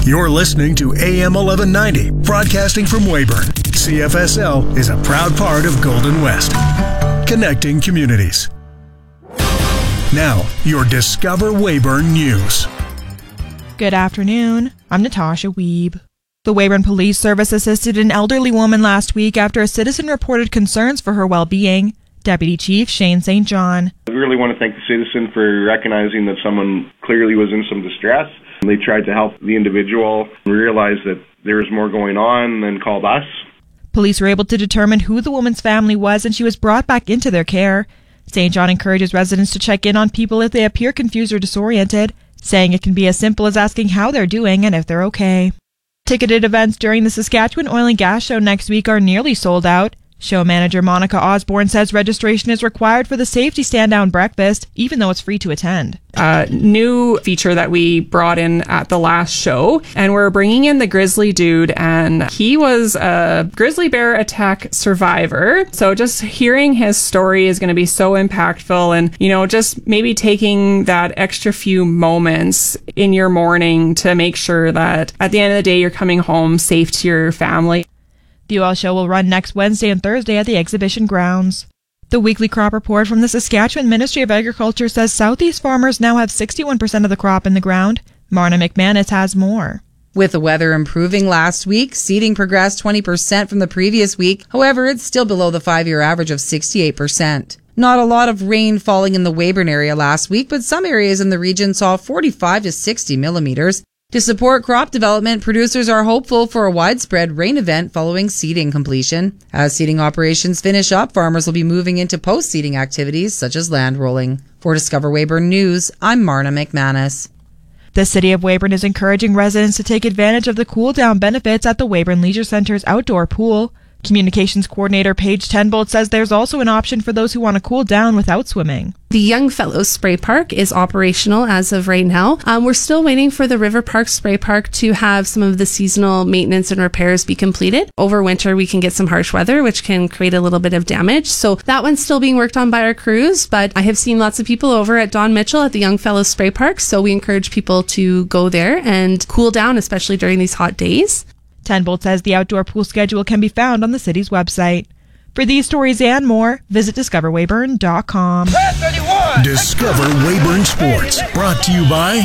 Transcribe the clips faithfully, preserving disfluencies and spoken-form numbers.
You're listening to A M eleven ninety, broadcasting from Weyburn. C F S L is a proud part of Golden West, connecting communities. Now, your Discover Weyburn News. Good afternoon. I'm Natasha Wiebe. The Weyburn Police Service assisted an elderly woman last week after a citizen reported concerns for her well-being. Deputy Chief Shane Saint John. We really want to thank the citizen for recognizing that someone clearly was in some distress. They tried to help the individual. We realized that there was more going on and called us. Police were able to determine who the woman's family was, and she was brought back into their care. Saint John encourages residents to check in on people if they appear confused or disoriented, saying it can be as simple as asking how they're doing and if they're okay. Ticketed events during the Saskatchewan Oil and Gas Show next week are nearly sold out. Show manager Monica Osborne says registration is required for the safety stand-down breakfast, even though it's free to attend. A new feature that we brought in at the last show, and we're bringing in the Grizzly Dude, and he was a grizzly bear attack survivor. So just hearing his story is going to be so impactful, and, you know, just maybe taking that extra few moments in your morning to make sure that at the end of the day, you're coming home safe to your family. The oil show will run next Wednesday and Thursday at the exhibition grounds. The weekly crop report from the Saskatchewan Ministry of Agriculture says Southeast farmers now have sixty-one percent of the crop in the ground. Marna McManus has more. With the weather improving last week, seeding progressed twenty percent from the previous week. However, it's still below the five-year average of sixty-eight percent. Not a lot of rain falling in the Weyburn area last week, but some areas in the region saw forty-five to sixty millimeters. To support crop development, producers are hopeful for a widespread rain event following seeding completion. As seeding operations finish up, farmers will be moving into post-seeding activities such as land rolling. For Discover Weyburn News, I'm Marna McManus. The City of Weyburn is encouraging residents to take advantage of the cool-down benefits at the Weyburn Leisure Centre's outdoor pool. Communications Coordinator Paige Tenbolt says there's also an option for those who want to cool down without swimming. The Young Fellows Spray Park is operational as of right now. Um, we're still waiting for the River Park Spray Park to have some of the seasonal maintenance and repairs be completed. Over winter, we can get some harsh weather, which can create a little bit of damage. So that one's still being worked on by our crews, but I have seen lots of people over at Don Mitchell at the Young Fellows Spray Park. So we encourage people to go there and cool down, especially during these hot days. Tenbolt says the outdoor pool schedule can be found on the city's website. For these stories and more, visit discover weyburn dot com. Discover Weyburn Sports, brought to you by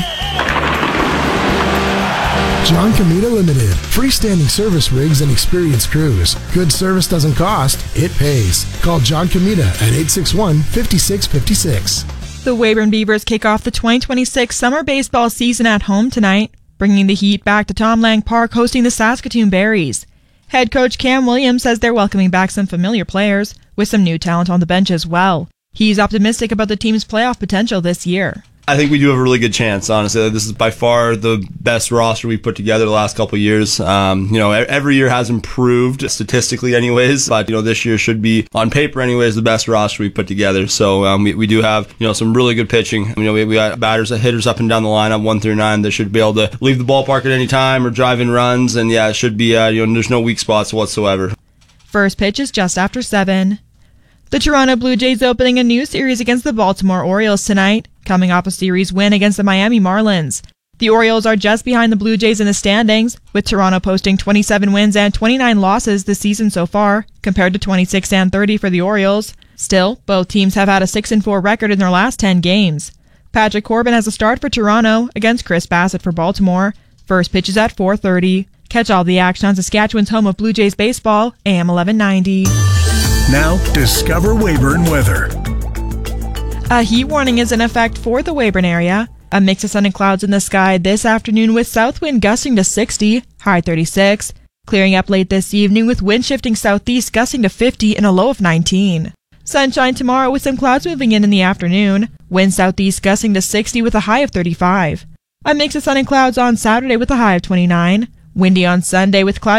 John Comita Limited. Freestanding service rigs and experienced crews. Good service doesn't cost, it pays. Call John Comita at eight six one, five six five six. The Weyburn Beavers kick off the twenty twenty-six summer baseball season at home tonight, bringing the heat back to Tom Lang Park, hosting the Saskatoon Berries. Head coach Cam Williams says they're welcoming back some familiar players, with some new talent on the bench as well. He's optimistic about the team's playoff potential this year. I think we do have a really good chance, honestly. This is by far the best roster we've put together the last couple of years. Um, you know, every year has improved, statistically anyways, but, you know, this year should be, on paper anyways, the best roster we've put together. So um, we, we do have, you know, some really good pitching. You know, we, we got batters and hitters up and down the lineup, one through nine, that should be able to leave the ballpark at any time or drive in runs, and yeah, it should be, uh, you know, there's no weak spots whatsoever. First pitch is just after seven. The Toronto Blue Jays opening a new series against the Baltimore Orioles tonight, coming off a series win against the Miami Marlins. The Orioles are just behind the Blue Jays in the standings, with Toronto posting twenty-seven wins and twenty-nine losses this season so far, compared to twenty-six and thirty for the Orioles. Still, both teams have had a six and four record in their last ten games. Patrick Corbin has a start for Toronto against Chris Bassett for Baltimore. First pitch is at four thirty. Catch all the action on Saskatchewan's home of Blue Jays baseball, A M eleven ninety. Now, Discover Weyburn weather. A heat warning is in effect for the Weyburn area. A mix of sun and clouds in the sky this afternoon with south wind gusting to sixty, high thirty-six. Clearing up late this evening with wind shifting southeast gusting to fifty and a low of nineteen. Sunshine tomorrow with some clouds moving in in the afternoon. Wind southeast gusting to sixty with a high of thirty-five. A mix of sun and clouds on Saturday with a high of twenty-nine. Windy on Sunday with clouds